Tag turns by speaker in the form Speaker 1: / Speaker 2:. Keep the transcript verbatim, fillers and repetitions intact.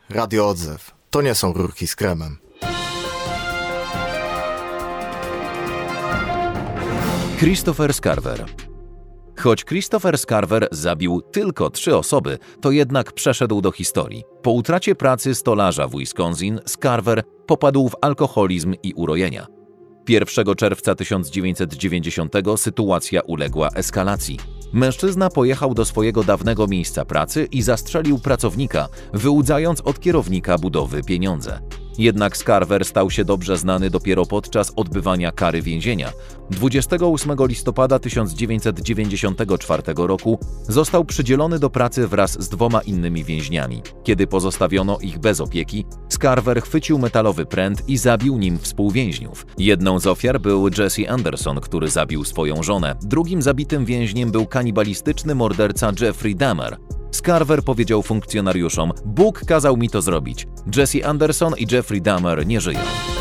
Speaker 1: Radio Odzew. To nie są rurki z kremem.
Speaker 2: Christopher Scarver. Choć Christopher Scarver zabił tylko trzy osoby, to jednak przeszedł do historii. Po utracie pracy stolarza w Wisconsin, Scarver popadł w alkoholizm i urojenia. pierwszego czerwca tysiąc dziewięćset dziewięćdziesiątego sytuacja uległa eskalacji. Mężczyzna pojechał do swojego dawnego miejsca pracy i zastrzelił pracownika, wyłudzając od kierownika budowy pieniądze. Jednak Scarver stał się dobrze znany dopiero podczas odbywania kary więzienia. dwudziestego ósmego listopada tysiąc dziewięćset dziewięćdziesiątego czwartego roku został przydzielony do pracy wraz z dwoma innymi więźniami. Kiedy pozostawiono ich bez opieki, Scarver chwycił metalowy pręt i zabił nim współwięźniów. Jedną z ofiar był Jesse Anderson, który zabił swoją żonę. Drugim zabitym więźniem był kanibalistyczny morderca Jeffrey Dahmer. Scarver powiedział funkcjonariuszom: Bóg kazał mi to zrobić. Jesse Anderson i Jeffrey Dahmer nie żyją.